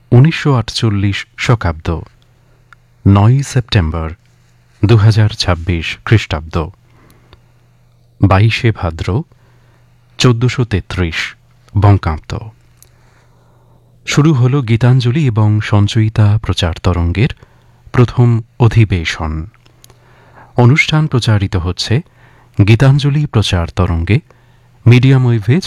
1948 শকাব্দ 9 September 2026 খ্রিস্টাব্দ 22 ভাদ্র 1433 বঙ্গাব্দ। শুরু হল গীতাঞ্জলি এবং সঞ্চয়িতা প্রচার তরঙ্গের প্রথম অধিবেশন। অনুষ্ঠান প্রচারিত হচ্ছে গীতাঞ্জলি প্রচার তরঙ্গে, মিডিয়াম ওয়েভে